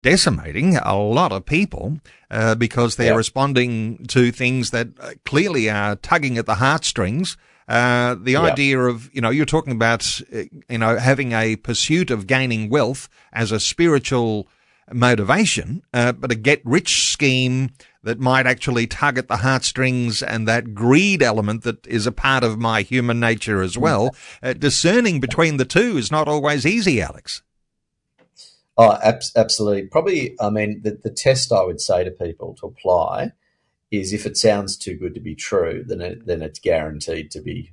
decimating a lot of people because they're responding to things that clearly are tugging at the heartstrings. The idea of, you're talking about, having a pursuit of gaining wealth as a spiritual motivation, but a get-rich scheme that might actually tug at the heartstrings, and that greed element that is a part of my human nature as well. Discerning between the two is not always easy, Alex. Oh, absolutely. Probably, the test I would say to people to apply is if it sounds too good to be true, then it's guaranteed to be,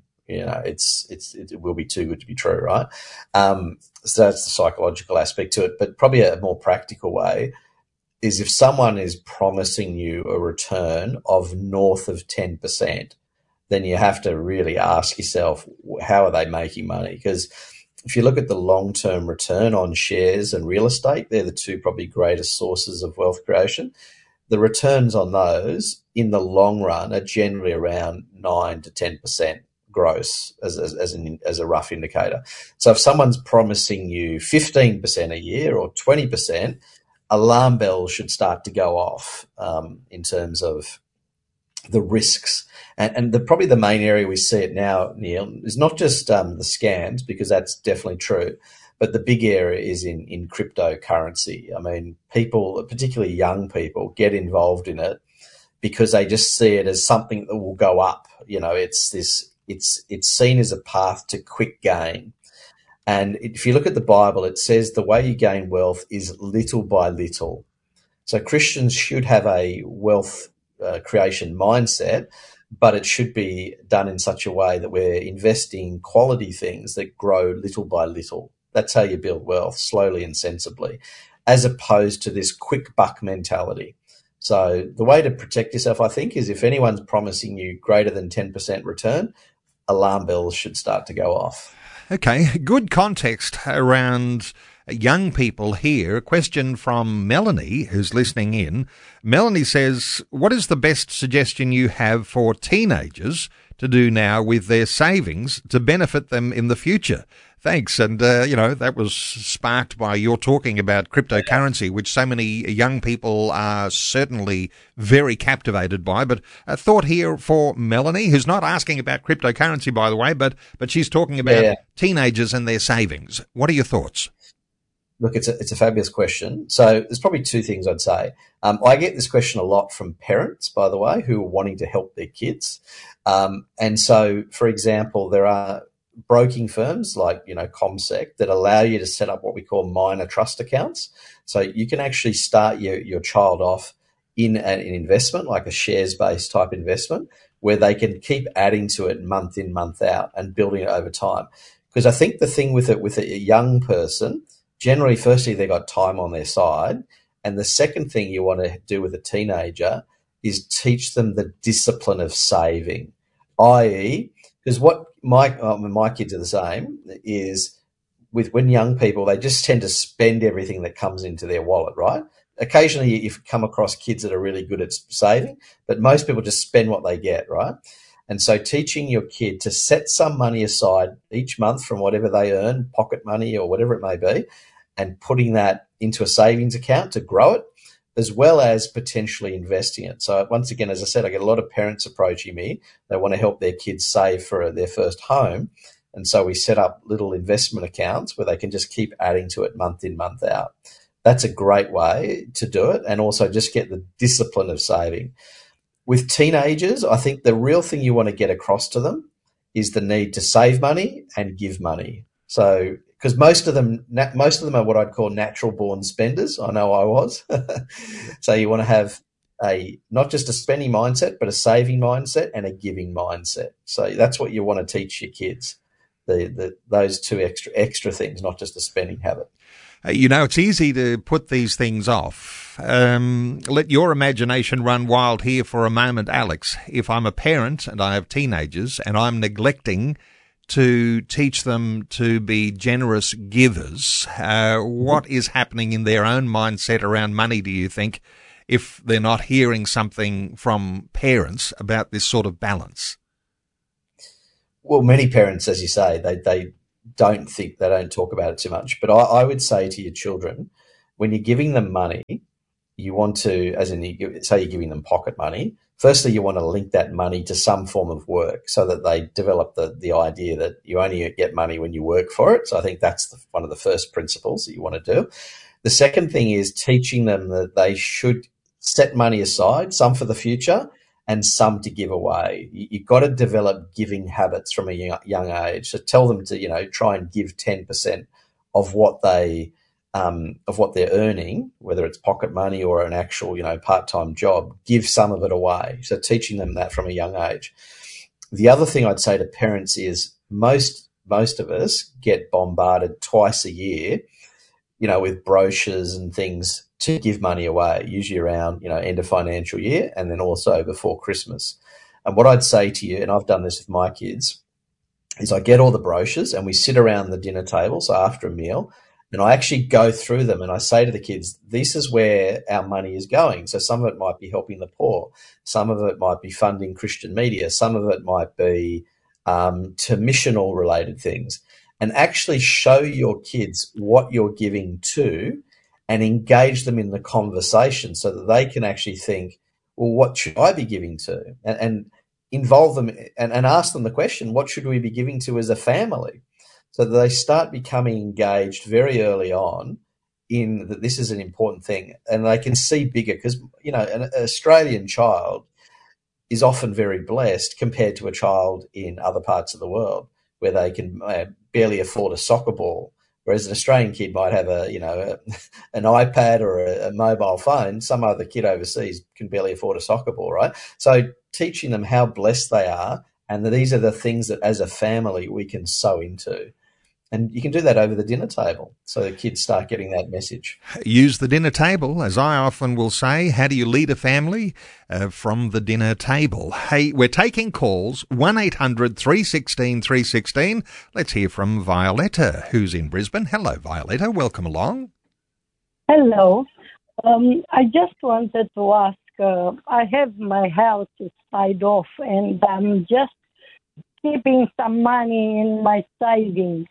it will be too good to be true, right? So that's the psychological aspect to it. But probably a more practical way is if someone is promising you a return of north of 10%, then you have to really ask yourself, how are they making money? Because if you look at the long-term return on shares and real estate, they're the two probably greatest sources of wealth creation. The returns on those in the long run are generally around 9 to 10% gross as a rough indicator. So if someone's promising you 15% a year or 20%, alarm bells should start to go off in terms of the risks. And probably the main area we see it now, Neil, is not just the scams, because that's definitely true, but the big area is in cryptocurrency. I mean, people, particularly young people, get involved in it because they just see it as something that will go up. It's seen as a path to quick gain. And if you look at the Bible, it says the way you gain wealth is little by little. So Christians should have a wealth creation mindset, but it should be done in such a way that we're investing quality things that grow little by little. That's how you build wealth, slowly and sensibly, as opposed to this quick buck mentality. So the way to protect yourself, I think, is if anyone's promising you greater than 10% return, alarm bells should start to go off. Okay, good context around young people here. A question from Melanie, who's listening in. Melanie says, what is the best suggestion you have for teenagers to do now with their savings to benefit them in the future? Thanks. And, that was sparked by your talking about cryptocurrency, which so many young people are certainly very captivated by. But a thought here for Melanie, who's not asking about cryptocurrency, by the way, but she's talking about teenagers and their savings. What are your thoughts? Look, it's a fabulous question. So there's probably two things I'd say. I get this question a lot from parents, by the way, who are wanting to help their kids. And so, for example, there are broking firms like, CommSec that allow you to set up what we call minor trust accounts. So you can actually start your child off in an investment, like a shares-based type investment, where they can keep adding to it month in, month out and building it over time. Because I think the thing with a young person, generally, firstly, they've got time on their side. And the second thing you want to do with a teenager is teach them the discipline of saving, i.e., because what my kids are the same, is when young people, they just tend to spend everything that comes into their wallet, right? Occasionally you come across kids that are really good at saving, but most people just spend what they get, right? And so teaching your kid to set some money aside each month from whatever they earn, pocket money or whatever it may be, and putting that into a savings account to grow it, as well as potentially investing it. So once again, as I said, I get a lot of parents approaching me. They want to help their kids save for their first home. And so we set up little investment accounts where they can just keep adding to it month in, month out. That's a great way to do it, and also just get the discipline of saving. With teenagers, I think the real thing you want to get across to them is the need to save money and give money. So, because most of them are what I'd call natural born spenders. I know I was. So you want to have not just a spending mindset, but a saving mindset and a giving mindset. So that's what you want to teach your kids. Those two extra things, not just a spending habit. It's easy to put these things off. Let your imagination run wild here for a moment, Alex. If I'm a parent and I have teenagers and I'm neglecting to teach them to be generous givers, what is happening in their own mindset around money, do you think, if they're not hearing something from parents about this sort of balance? Well, many parents, as you say, they don't talk about it too much. But I would say to your children, when you're giving them money, you want to, as in say you're giving them pocket money, firstly you want to link that money to some form of work so that they develop the idea that you only get money when you work for it. So I think that's one of the first principles that you want to do. The second thing is teaching them that they should set money aside, some for the future and some to give away. You've got to develop giving habits from a young age. So tell them to, try and give 10% of what they're earning, whether it's pocket money or an actual, part-time job, give some of it away. So teaching them that from a young age. The other thing I'd say to parents is most of us get bombarded twice a year, with brochures and things to give money away, usually around, end of financial year and then also before Christmas. And what I'd say to you, and I've done this with my kids, is I get all the brochures and we sit around the dinner table, so after a meal, and I actually go through them and I say to the kids, this is where our money is going. So some of it might be helping the poor. Some of it might be funding Christian media. Some of it might be to missional related things. And actually show your kids what you're giving to and engage them in the conversation so that they can actually think, well, what should I be giving to? And involve them and ask them the question, what should we be giving to as a family? So that they start becoming engaged very early on in that this is an important thing and they can see bigger because, an Australian child is often very blessed compared to a child in other parts of the world where they can barely afford a soccer ball, whereas an Australian kid might have an iPad or a mobile phone. Some other kid overseas can barely afford a soccer ball, right? So teaching them how blessed they are and that these are the things that as a family we can sow into. And you can do that over the dinner table so the kids start getting that message. Use the dinner table, as I often will say. How do you lead a family? From the dinner table. Hey, we're taking calls, 1-800-316-316. Let's hear from Violetta, who's in Brisbane. Hello, Violetta. Welcome along. Hello. I just wanted to ask, I have my house paid off and I'm just keeping some money in my savings.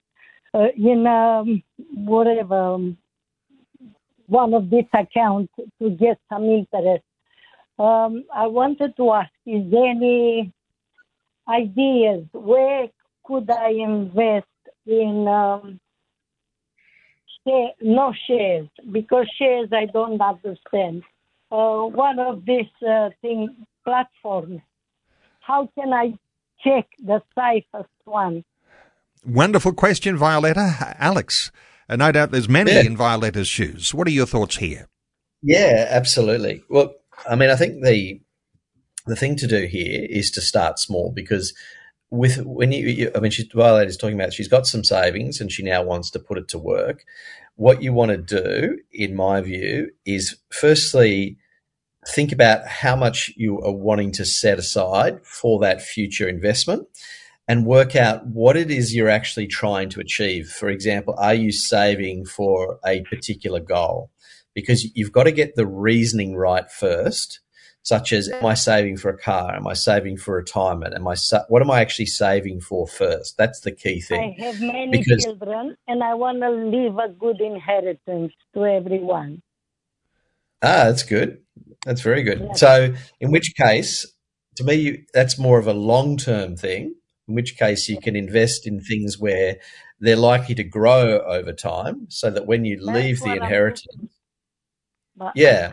Whatever, one of these accounts to get some interest. I wanted to ask, is there any ideas where could I invest in no shares? Because shares I don't understand. One of these platforms, how can I check the safest one? Wonderful question, Violetta. Alex, no doubt there's many in Violetta's shoes. What are your thoughts here? Yeah, absolutely. Well, I think the thing to do here is to start small because Violetta's talking about she's got some savings and she now wants to put it to work. What you want to do, in my view, is firstly think about how much you are wanting to set aside for that future investment and work out what it is you're actually trying to achieve. For example, are you saving for a particular goal? Because you've got to get the reasoning right first, such as, am I saving for a car? Am I saving for retirement? What am I actually saving for first? That's the key thing. I have many children and I want to leave a good inheritance to everyone. That's good. That's very good. Yes. So in which case, to me, that's more of a long-term thing, in which case you can invest in things where they're likely to grow over time so that when you leave the inheritance. Yeah.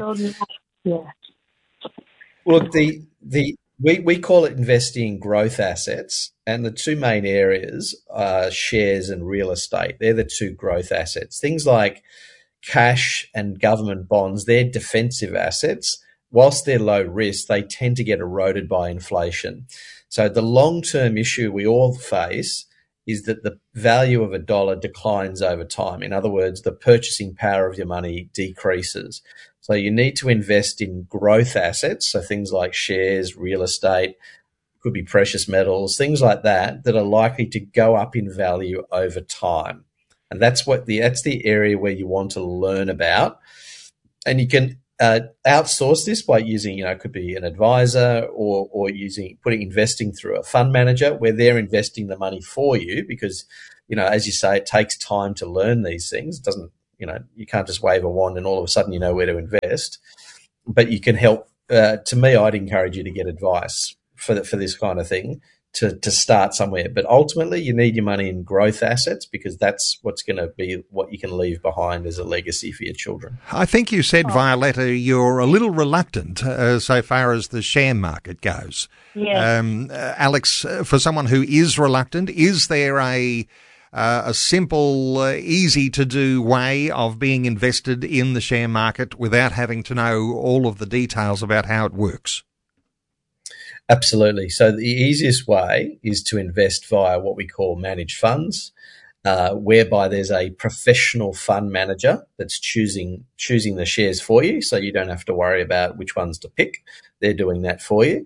Well, we call it investing in growth assets, and the two main areas are shares and real estate. They're the two growth assets. Things like cash and government bonds, they're defensive assets. Whilst they're low risk, they tend to get eroded by inflation. So the long-term issue we all face is that the value of a dollar declines over time. In other words, the purchasing power of your money decreases. So you need to invest in growth assets, so things like shares, real estate, could be precious metals, things like that are likely to go up in value over time. And that's the area where you want to learn about. And you can outsource this by using, it could be an advisor or investing through a fund manager where they're investing the money for you because, as you say, it takes time to learn these things. It doesn't, you can't just wave a wand and all of a sudden you know where to invest. But you can help. To me, I'd encourage you to get advice for this kind of thing to start somewhere. But ultimately, you need your money in growth assets because that's what's going to be what you can leave behind as a legacy for your children. I think you said, Violetta, you're a little reluctant so far as the share market goes. Yes. Alex, for someone who is reluctant, is there a simple, easy-to-do way of being invested in the share market without having to know all of the details about how it works? Absolutely. So the easiest way is to invest via what we call managed funds, whereby there's a professional fund manager that's choosing the shares for you, so you don't have to worry about which ones to pick. They're doing that for you.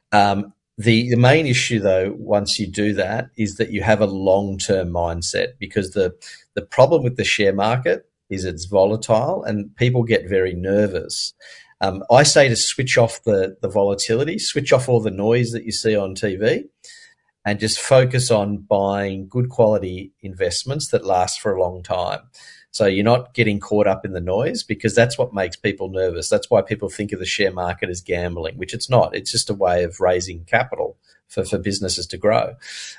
The main issue, though, once you do that, is that you have a long-term mindset, because the problem with the share market is it's volatile and people get very nervous. I say to switch off the volatility, switch off all the noise that you see on TV, and just focus on buying good quality investments that last for a long time. So you're not getting caught up in the noise, because that's what makes people nervous. That's why people think of the share market as gambling, which it's not. It's just a way of raising capital for businesses to grow.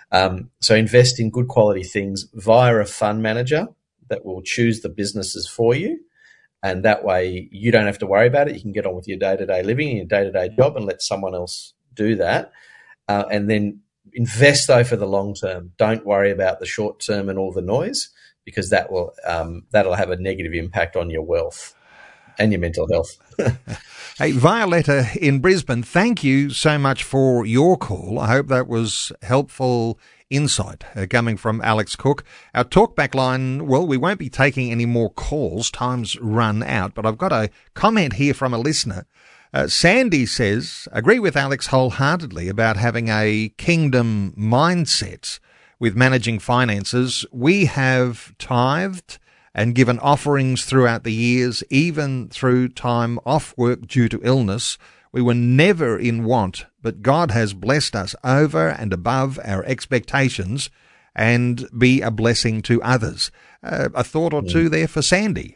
So invest in good quality things via a fund manager that will choose the businesses for you. And that way you don't have to worry about it. You can get on with your day-to-day living and your day-to-day job and let someone else do that. And then invest, though, for the long term. Don't worry about the short term and all the noise, because that'll have a negative impact on your wealth and your mental health. Hey, Violetta in Brisbane, thank you so much for your call. I hope that was helpful insight coming from Alex Cook. Our talkback line, well, we won't be taking any more calls. Time's run out, but I've got a comment here from a listener. Sandy says, agree with Alex wholeheartedly about having a kingdom mindset with managing finances. We have tithed and given offerings throughout the years, even through time off work due to illness. We were never in want, but God has blessed us over and above our expectations and be a blessing to others. A thought or two there for Sandy.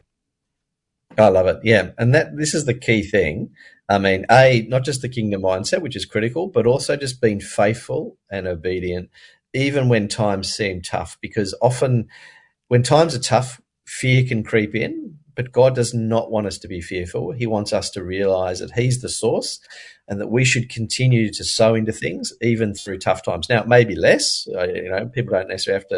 I love it. Yeah. And this is the key thing. I mean, not just the kingdom mindset, which is critical, but also just being faithful and obedient, even when times seem tough, because often when times are tough, fear can creep in, but God does not want us to be fearful. He wants us to realize that He's the source and that we should continue to sow into things even through tough times. Now, it may be less. People don't necessarily have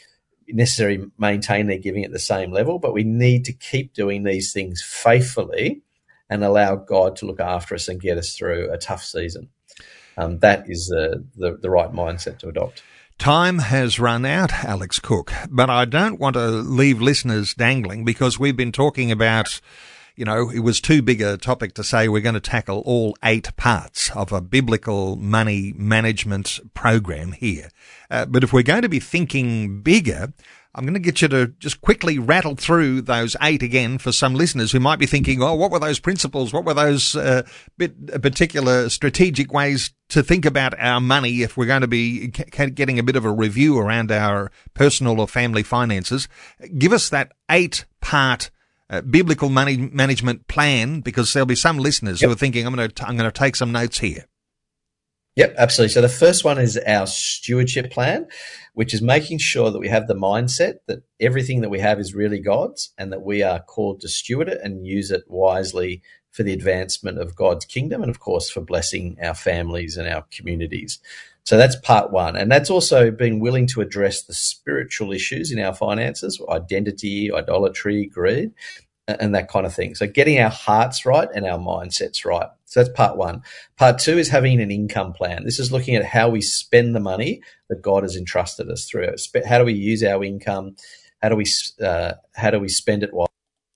to maintain their giving at the same level, but we need to keep doing these things faithfully and allow God to look after us and get us through a tough season. That is the right mindset to adopt. Time has run out, Alex Cook, but I don't want to leave listeners dangling, because we've been talking about, it was too big a topic to say we're going to tackle all 8 parts of a biblical money management program here. But if we're going to be thinking bigger, I'm going to get you to just quickly rattle through those 8 again for some listeners who might be thinking, oh, what were those principles? What were those particular strategic ways to think about our money if we're going to be getting a bit of a review around our personal or family finances? Give us that 8-part biblical money management plan, because there'll be some listeners who are thinking, I'm going to take some notes here. Yep, absolutely. So the first one is our stewardship plan, which is making sure that we have the mindset that everything that we have is really God's, and that we are called to steward it and use it wisely for the advancement of God's kingdom and, of course, for blessing our families and our communities. So that's part one. And that's also being willing to address the spiritual issues in our finances, identity, idolatry, greed, and that kind of thing. So getting our hearts right and our mindsets right. So that's part one. Part two is having an income plan. This is looking at how we spend the money that God has entrusted us through. How do we use our income? How do we spend it well?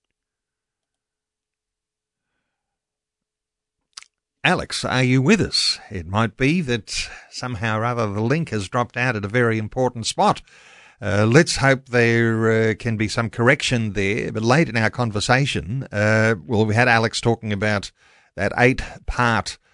Alex, are you with us? It might be that somehow or other the link has dropped out at a very important spot. Let's hope there can be some correction there. But late in our conversation, we had Alex talking about that 8-part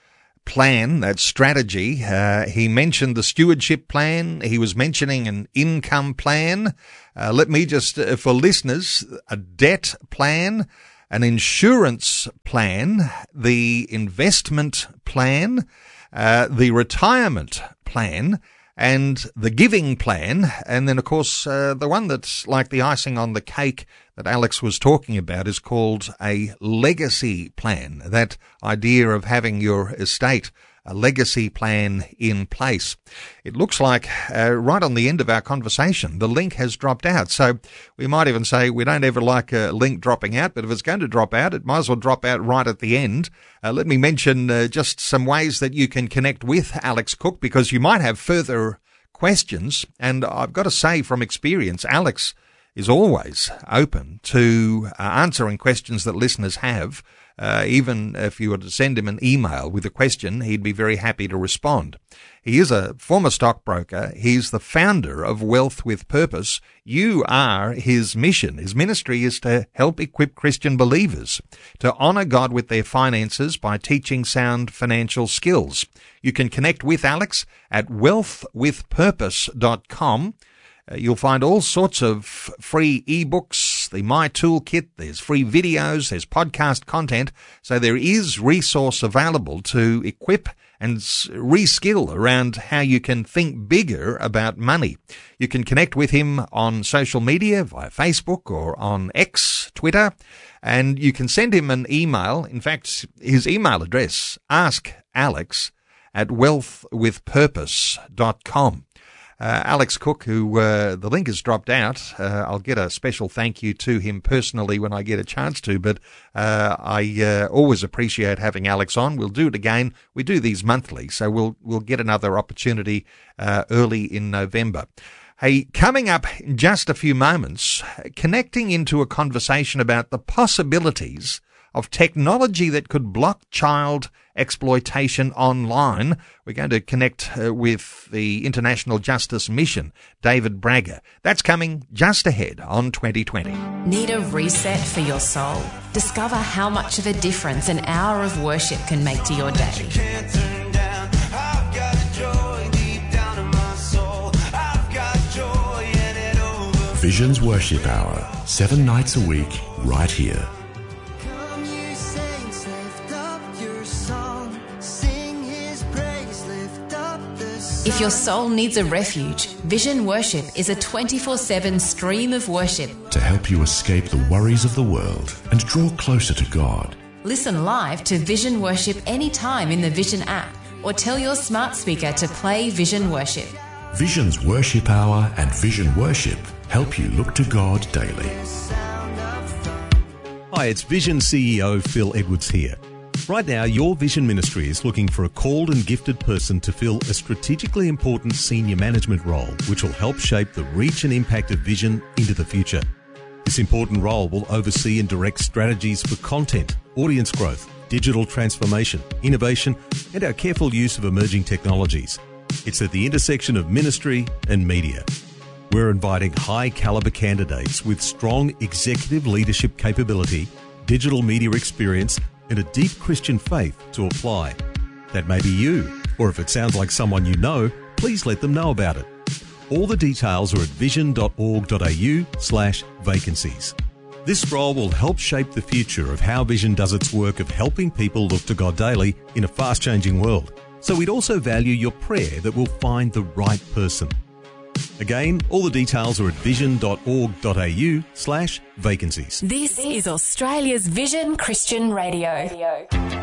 plan, that strategy. He mentioned the stewardship plan. He was mentioning an income plan. Let me just, for listeners, a debt plan, an insurance plan, the investment plan, the retirement plan, and the giving plan, and then, of course, the one that's like the icing on the cake that Alex was talking about is called a legacy plan, that idea of having your estate, a legacy plan in place. It looks like right on the end of our conversation, the link has dropped out. So we might even say we don't ever like a link dropping out, but if it's going to drop out, it might as well drop out right at the end. Let me mention just some ways that you can connect with Alex Cook, because you might have further questions. And I've got to say from experience, Alex is always open to answering questions that listeners have. Even if you were to send him an email with a question, he'd be very happy to respond. He is a former stockbroker. He's the founder of Wealth with Purpose. You are his mission. His ministry is to help equip Christian believers to honor God with their finances by teaching sound financial skills. You can connect with Alex at wealthwithpurpose.com. You'll find all sorts of free ebooks, the My Toolkit, there's free videos, there's podcast content, so there is resource available to equip and reskill around how you can think bigger about money. You can connect with him on social media via Facebook or on X, Twitter, and you can send him an email. In fact, his email address, askalex@wealthwithpurpose.com. Alex Cook, who the link has dropped out. I'll get a special thank you to him personally when I get a chance to, but I always appreciate having Alex on. We'll do it again. We do these monthly, so we'll get another opportunity early in November. Hey, coming up in just a few moments, connecting into a conversation about the possibilities of technology that could block child exploitation online. We're going to connect with the International Justice Mission, David Braga. That's coming just ahead on 2020. Need a reset for your soul? Discover how much of a difference an hour of worship can make to your day. Visions Worship Hour, 7 nights a week, right here. If your soul needs a refuge, Vision Worship is a 24/7 stream of worship to help you escape the worries of the world and draw closer to God. Listen live to Vision Worship anytime in the Vision app, or tell your smart speaker to play Vision Worship. Visions Worship Hour and Vision Worship help you look to God daily. Hi, it's Vision CEO Phil Edwards here. Right now, your Vision Ministry is looking for a called and gifted person to fill a strategically important senior management role, which will help shape the reach and impact of Vision into the future. This important role will oversee and direct strategies for content, audience growth, digital transformation, innovation, and our careful use of emerging technologies. It's at the intersection of ministry and media. We're inviting high-caliber candidates with strong executive leadership capability, digital media experience, and a deep Christian faith to apply. That may be you, or if it sounds like someone you know, please let them know about it. All the details are at vision.org.au/vacancies. This role will help shape the future of how Vision does its work of helping people look to God daily in a fast-changing world. So we'd also value your prayer that we'll find the right person. Again, all the details are at vision.org.au/vacancies. This is Australia's Vision Christian Radio.